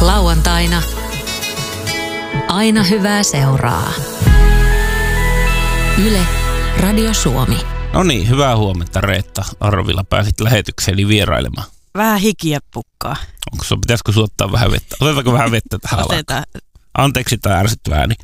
Lauantaina. Aina hyvää seuraa. Yle, Radio Suomi. No niin, hyvää huomenta Reetta Arvila. Pääsit lähetykseen vierailemaan. Vähän hikiä pukkaa. Pitäisikö sinun ottaa vähän vettä? Otetaanko vähän vettä tähän Otetaan. Anteeksi tämä ärsyttävä ääni.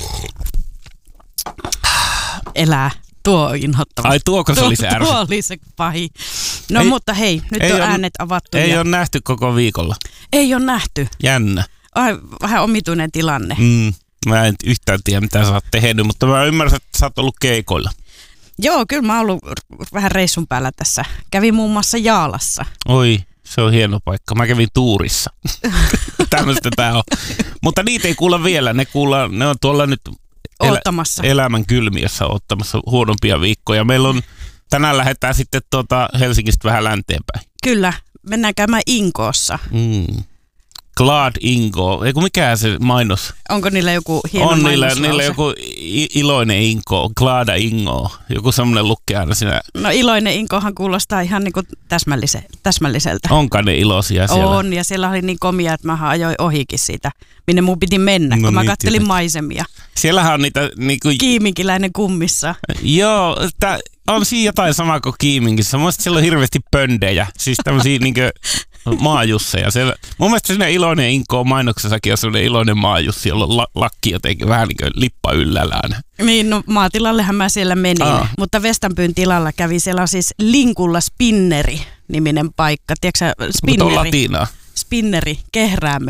Elää. Tuo on inhottava. Ai tuoko se oli se ärsyttävä? Tuo oli se pahin. No ei, mutta hei, nyt on äänet avattu. Ei ole nähty koko viikolla. Ei ole nähty. Jännä. Ai, vähän omituinen tilanne. Mä en yhtään tiedä mitä sä oot tehnyt, mutta mä ymmärrän, että sä oot ollut keikoilla. Joo, kyllä mä oon ollut vähän reissun päällä tässä. Kävin muun muassa Jaalassa. Oi, se on hieno paikka. Mä kävin Tuurissa. Tämmöistä tää on. Mutta niitä ei kuulla vielä. Ne on tuolla nyt elämän kylmiössä ottamassa huonompia viikkoja. Meillä on, tänään lähdetään sitten Helsingistä vähän länteenpäin. Kyllä, mennään käymään Inkoossa. Glad Ingo. Eiku mikään se mainos? Onko niillä joku hieno on mainoslause? niillä joku iloinen Ingo, Glada Ingo. Joku semmoinen lukee aina siinä. No iloinen Inkohan kuulostaa ihan niinku täsmälliseltä. Onko ne iloisia siellä? On, ja siellä oli niin komia, että mä ajoin ohikin siitä, minne mun piti mennä, kun mä kattelin maisemia. Siellähän on niitä niinku... Kiiminkiläinen kummissa. Joo, on siinä jotain samaa kuin Kiiminkissä. Mun mielestä siellä on hirveästi pöndejä, siis tämmöisiä niinku maajusseja. Mun mielestä siinä iloinen Inko mainoksessakin on sellainen iloinen maajussi, jolla on lakki jotenkin vähän niin kuin lippa yllällään. Niin, no maatilallehan mä siellä menin, mutta Vestanpyyn tilalla kävi. Siellä on siis Linkulla Spinneri-niminen paikka. Tiedätkö sä, Spinneri? Mutta on latinaa. Spinneri, kehräämö.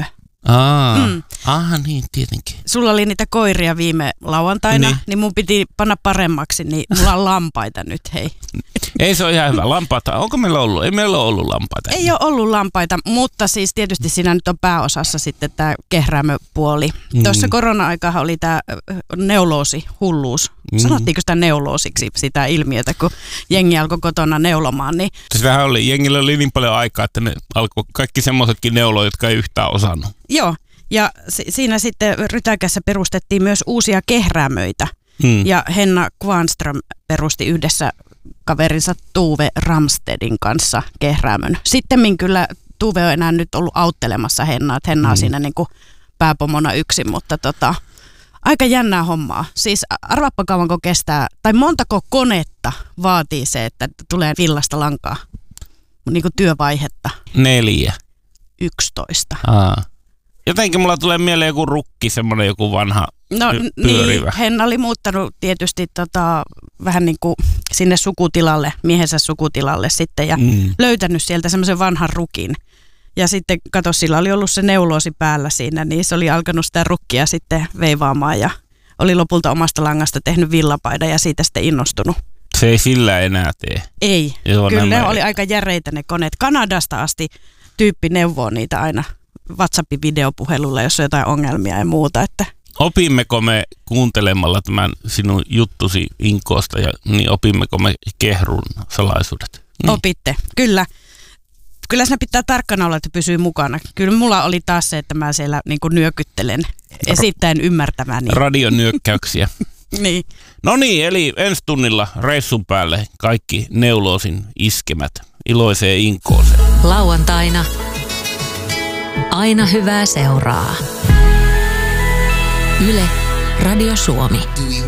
Niin tietenkin. Sulla oli niitä koiria viime lauantaina, niin mun piti panna paremmaksi, niin mulla on lampaita nyt, hei. Ei se ole ihan hyvä. Lampaita, onko meillä ollut? Ei meillä ole ollut lampaita. Ei ole ollut lampaita, mutta siis tietysti siinä nyt on pääosassa sitten tämä kehräämöpuoli. Tuossa korona-aikaa oli tämä neuloosi-hulluus. Sanottiinko sitä neuloosiksi sitä ilmiötä, kun jengi alkoi kotona neulomaan? Niin... Sehän oli, jengillä oli niin paljon aikaa, että ne alkoi kaikki semmoisetkin neuloja, jotka ei yhtään osannut. Joo, ja siinä sitten Rytäkässä perustettiin myös uusia kehräämöitä. Ja Henna Kvarnström perusti yhdessä kaverinsa Tuve Ramstedin kanssa kehräämön. Sittemmin kyllä Tuve on enää nyt ollut auttelemassa Hennaa, että Henna on siinä niin kuin pääpomona yksin, mutta aika jännää hommaa. Siis arvaappa kauanko kestää, tai montako konetta vaatii se, että tulee villasta lankaa, niin kuin työvaihetta? 4. 11. Jotenkin mulla tulee mieleen joku rukki, semmoinen joku vanha pyörivä. Niin, Henna oli muuttanut tietysti vähän niin kuin sinne sukutilalle, miehensä sukutilalle sitten ja löytänyt sieltä semmoisen vanhan rukin. Ja sitten kato, sillä oli ollut se neuloosi päällä siinä, niin se oli alkanut sitä rukkia sitten veivaamaan ja oli lopulta omasta langasta tehnyt villapaidan ja siitä sitten innostunut. Se ei sillä enää tee. Ei, kyllä ne oli aika järeitä ne koneet. Kanadasta asti tyyppi neuvoo niitä aina WhatsAppin videopuhelulla, jos on jotain ongelmia ja muuta. Että. Opimmeko me kuuntelemalla tämän sinun juttusi Inkoosta, niin opimmeko me kehrun salaisuudet? Niin. Opitte, kyllä. Kyllä siinä pitää tarkkana olla, että pysyy mukana. Kyllä mulla oli taas se, että mä siellä niin kuin nyökyttelen esittäen ymmärtäväni. Radionyökkäyksiä. Niin. No niin, eli ensi tunnilla reissun päälle kaikki neuloosin iskemät iloiseen Inkooseen. Lauantaina. Aina hyvää seuraa. Yle, Radio Suomi.